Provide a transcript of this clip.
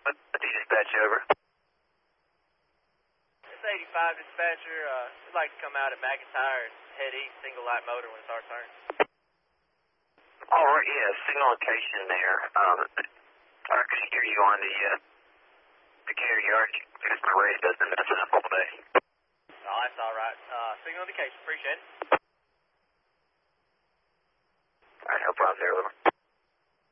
What do you dispatch over? It's 85 dispatcher. We'd like to come out at McIntyre and head east, single light motor when it's our turn. All right, yeah, signal location there. I could hear you on the carrier yard because my radio's been messing up all day. Oh, that's all right. Signal indication. Appreciate it. All right, no problem there, Liver.